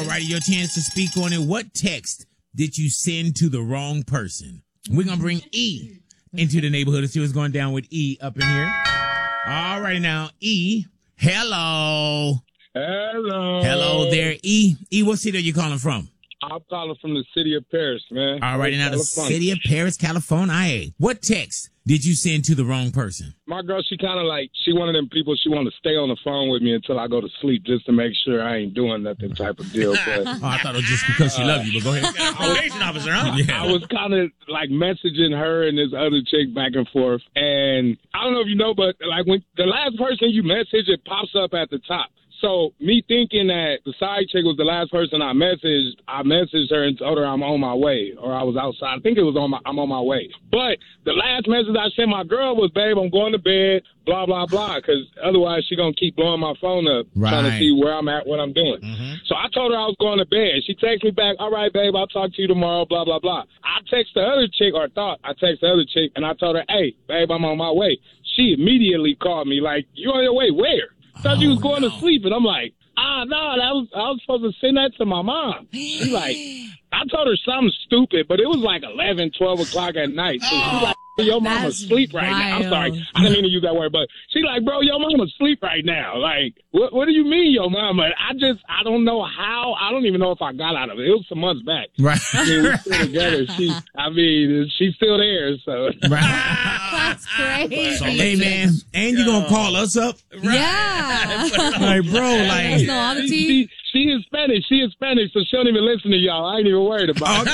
All righty, your chance to speak on it. What text did you send to the wrong person? We're going to bring E into the neighborhood and see what's going down with E up in here. All righty now, E. Hello. Hello there, E. E, what city are you calling from? I'm calling from the city of Paris, man. All right, now the city of Paris, California. What text did you send to the wrong person? My girl, she kind of like, she one of them people, she want to stay on the phone with me until I go to sleep just to make sure I ain't doing nothing type of deal. But, I thought it was just because she loved you, but go ahead. Probation officer, huh? Yeah. I was kind of like messaging her and this other chick back and forth. And I don't know if you know, but like when the last person you message, it pops up at the top. So me thinking that the side chick was the last person I messaged her and told her I'm on my way, or I was outside. I think it was I'm on my way. But the last message I sent my girl was, babe, I'm going to bed, blah, blah, blah, because otherwise she going to keep blowing my phone up, trying to see where I'm at, what I'm doing. Mm-hmm. So I told her I was going to bed. She texted me back, all right, babe, I'll talk to you tomorrow, blah, blah, blah. I texted the other chick, or thought I texted the other chick, and I told her, hey, babe, I'm on my way. She immediately called me like, you on your way where? Thought you was going to sleep, and I'm like, no, I was supposed to send that to my mom. She's like, I told her something stupid, but it was like 11, 12 o'clock at night. So she's like, your mama's asleep right now. I'm sorry, I didn't mean to use that word, but she's like, bro, your mama's asleep right now. Like, what do you mean, your mama? I don't know how. I don't even know if I got out of it. It was some months back. Right. I mean, we're still together. She's still there, so. Right. That's crazy. Hey, man, and you gonna call us up? Right. Yeah. Like, bro, like. No, all the tea. She is Spanish. She is Spanish, so she don't even listen to y'all. I ain't even worried about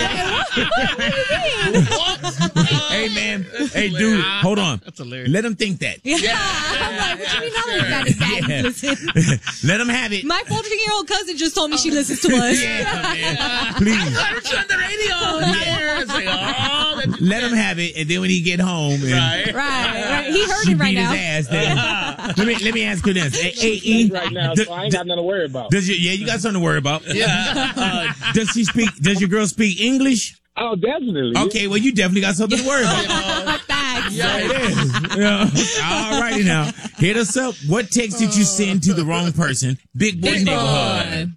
it. Hey, man. Hey, dude, hold on. That's hilarious. Let him think that. Yeah. I'm like, what you mean I like that? Listen. Let him have it. My 14-year-old cousin just told me she listens to us. Yeah, man. Please. I heard you on the radio. It's like, let him have it, and then when he get home. And right. He heard it right now. His ass, let me ask you this. Hey, right now, so I ain't got nothing to worry about. You got something to worry about. Yeah. Does your girl speak English? Oh, definitely. Okay, well, you definitely got something to worry about. Facts. Yeah, it is. Yeah. All righty now. Hit us up. What text did you send to the wrong person? Big Boy Neighborhood.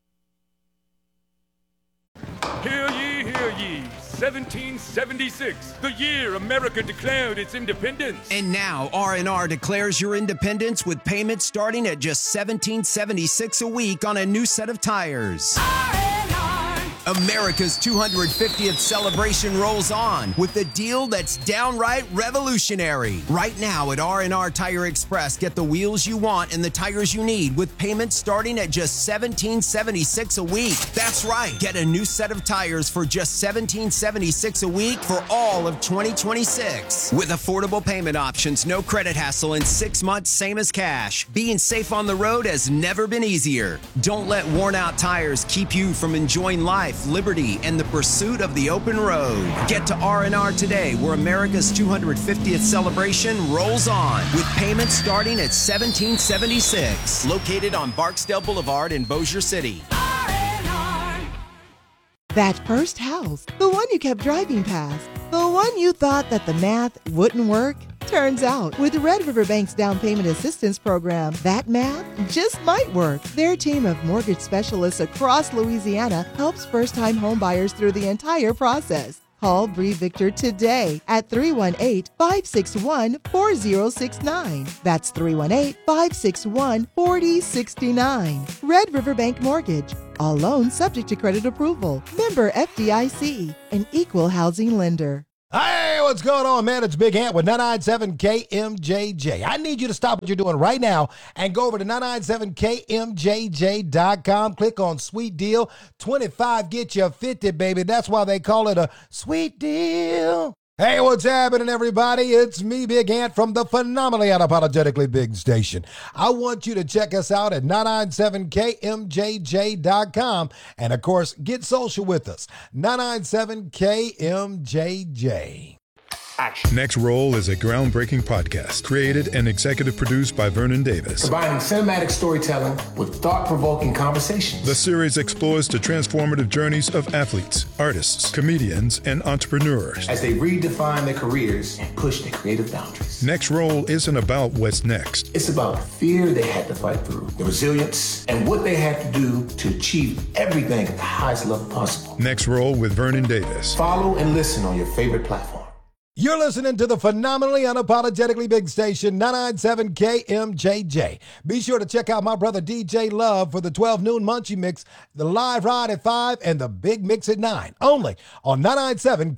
Hear ye, hear ye. 1776, the year America declared its independence. And now R&R declares your independence with payments starting at just $17.76 a week on a new set of tires. America's 250th celebration rolls on with a deal that's downright revolutionary. Right now at R&R Tire Express, get the wheels you want and the tires you need with payments starting at just $17.76 a week. That's right. Get a new set of tires for just $17.76 a week for all of 2026. With affordable payment options, no credit hassle, and 6 months same as cash. Being safe on the road has never been easier. Don't let worn out tires keep you from enjoying life, liberty, and the pursuit of the open road. Get to R&R today, where America's 250th celebration rolls on, with payments starting at $17.76. Located on Barksdale Boulevard in Bossier City. That first house, the one you kept driving past, the one you thought that the math wouldn't work. Turns out, with Red River Bank's down payment assistance program, that math just might work. Their team of mortgage specialists across Louisiana helps first-time home buyers through the entire process. Call Bree Victor today at 318-561-4069. That's 318-561-4069. Red River Bank Mortgage. All loans subject to credit approval. Member FDIC, an equal housing lender. Hey, what's going on, man? It's Big Ant with 997 KMJJ. I need you to stop what you're doing right now and go over to 997KMJJ.com. Click on Sweet Deal. 25 get you 50, baby. That's why they call it a sweet deal. Hey, what's happening, everybody? It's me, Big Ant, from the phenomenally unapologetically big station. I want you to check us out at 997KMJJ.com. And, of course, get social with us. 997KMJJ. action. Next Roll is a groundbreaking podcast created and executive produced by Vernon Davis. Combining cinematic storytelling with thought-provoking conversations. The series explores the transformative journeys of athletes, artists, comedians, and entrepreneurs as they redefine their careers and push their creative boundaries. Next Roll isn't about what's next. It's about the fear they had to fight through, the resilience, and what they had to do to achieve everything at the highest level possible. Next Roll with Vernon Davis. Follow and listen on your favorite platform. You're listening to the phenomenally unapologetically big station, 997 KMJJ. Be sure to check out my brother DJ Love for the 12 noon Munchie Mix, the live ride at 5, and the big mix at 9. Only on 997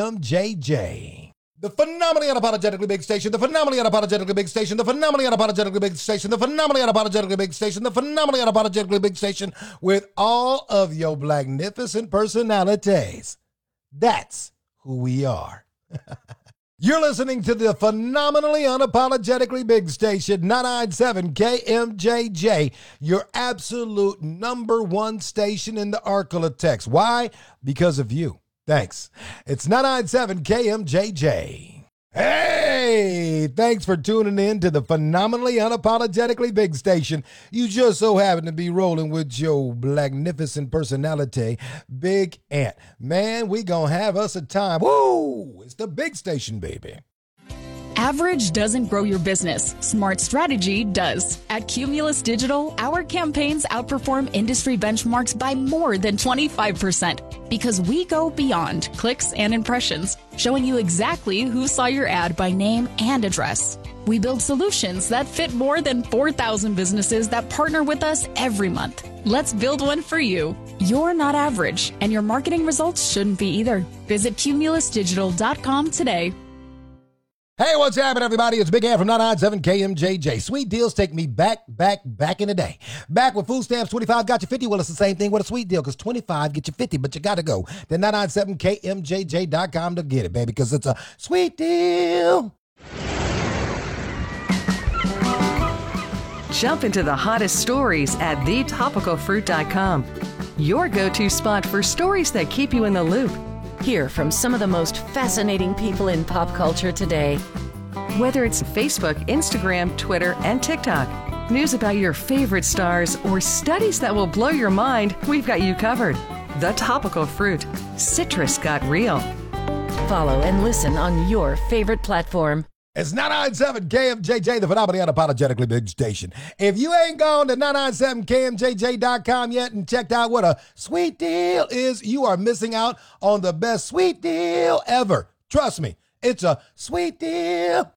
KMJJ. The phenomenally unapologetically big station, the phenomenally unapologetically big station, the phenomenally unapologetically big station, the phenomenally unapologetically big station, the phenomenally unapologetically big station with all of your magnificent personalities. That's who we are. You're listening to the phenomenally unapologetically big station, 997 KMJJ, your absolute number one station in the Arklatex. Why? Because of you. Thanks. It's 997 KMJJ. Hey, thanks for tuning in to the phenomenally unapologetically big station. You just so happen to be rolling with your magnificent personality, Big Ant. Man, we gonna have us a time. Woo! It's the big station, baby. Average doesn't grow your business. Smart strategy does. At Cumulus Digital, our campaigns outperform industry benchmarks by more than 25% because we go beyond clicks and impressions, showing you exactly who saw your ad by name and address. We build solutions that fit more than 4,000 businesses that partner with us every month. Let's build one for you. You're not average, and your marketing results shouldn't be either. Visit cumulusdigital.com today. Hey, what's happening, everybody? It's Big Ant from 997 KMJJ. Sweet deals take me back in the day. Back with food stamps, 25 got you 50. Well, it's the same thing with a sweet deal because 25 get you 50, but you got to go to 997KMJJ.com to get it, baby, because it's a sweet deal. Jump into the hottest stories at thetopicalfruit.com. Your go-to spot for stories that keep you in the loop. Hear from some of the most fascinating people in pop culture today. Whether it's Facebook, Instagram, Twitter, and TikTok, news about your favorite stars, or studies that will blow your mind, we've got you covered. The Topical Fruit. Citrus got real. Follow and listen on your favorite platform. It's 997 KMJJ, the phenomenally unapologetically big station. If you ain't gone to 997KMJJ.com yet and checked out what a sweet deal is, you are missing out on the best sweet deal ever. Trust me, it's a sweet deal.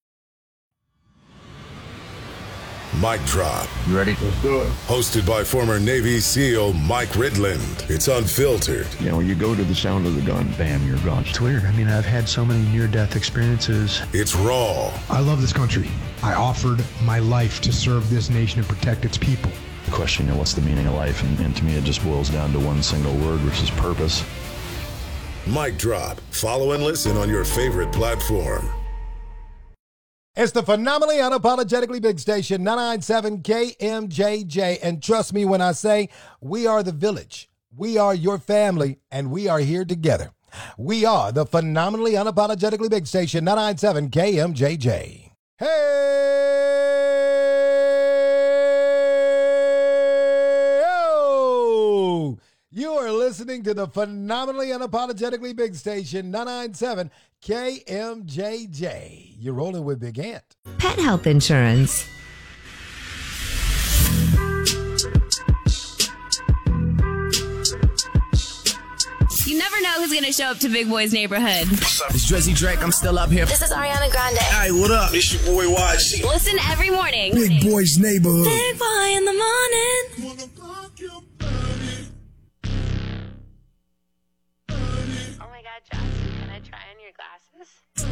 Mic Drop. You ready? Let's do it. Hosted by former Navy SEAL Mike Ridland. It's unfiltered. You know, you go to the sound of the gun, bam, you're gone. It's weird. I mean, I've had so many near-death experiences. It's raw. I love this country. I offered my life to serve this nation and protect its people. The question, what's the meaning of life? And to me, it just boils down to one single word, which is purpose. Mic Drop. Follow and listen on your favorite platform. It's the phenomenally unapologetically big station, 997 KMJJ. And trust me when I say we are the village. We are your family, and we are here together. We are the phenomenally unapologetically big station, 997 KMJJ. Hey! Oh! You are listening to the phenomenally unapologetically big station, 997 KMJJ. You're rolling with Big Ant. Pet health insurance. You never know who's going to show up to Big Boy's neighborhood. What's up? It's Drizzy Drake. I'm still up here. This is Ariana Grande. Hey, what up? It's your boy YC. Listen every morning. Big Boy's neighborhood. Big Boy in the morning. Oh my God, Josh, can I try on your glasses?